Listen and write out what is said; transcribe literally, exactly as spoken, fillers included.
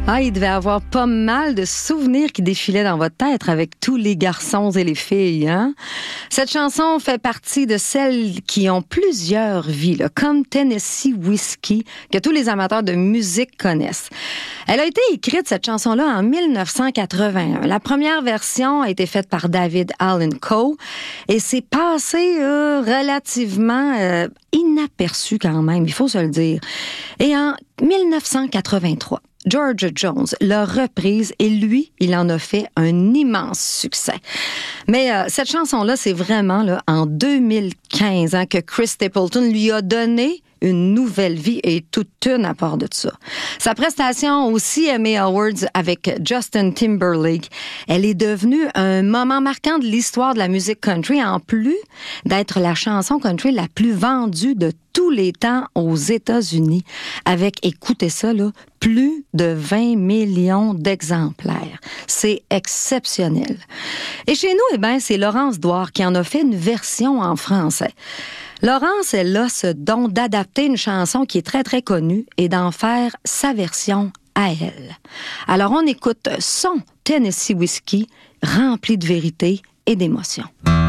Ah, il devait avoir pas mal de souvenirs qui défilaient dans votre tête avec tous les garçons et les filles, hein? Cette chanson fait partie de celles qui ont plusieurs vies, là, comme Tennessee Whiskey, que tous les amateurs de musique connaissent. Elle a été écrite, cette chanson-là, en dix-neuf cent quatre-vingt-un. La première version a été faite par David Allan Coe et c'est passé euh, relativement euh, inaperçu quand même, il faut se le dire. Et en dix-neuf cent quatre-vingt-trois, George Jones l'a reprise et lui, il en a fait un immense succès. Mais euh, cette chanson-là, c'est vraiment là, en deux mille quinze hein, que Chris Stapleton lui a donné une nouvelle vie et toute une à part de ça. Sa prestation au C M A Awards avec Justin Timberlake, elle est devenue un moment marquant de l'histoire de la musique country, en plus d'être la chanson country la plus vendue de tous les temps aux États-Unis, avec, écoutez ça, là, plus de vingt millions d'exemplaires. C'est exceptionnel. Et chez nous, eh ben, c'est Laurence Douard qui en a fait une version en français. Laurence, elle a ce don d'adapter une chanson qui est très, très connue et d'en faire sa version à elle. Alors, on écoute son Tennessee Whiskey rempli de vérité et d'émotion.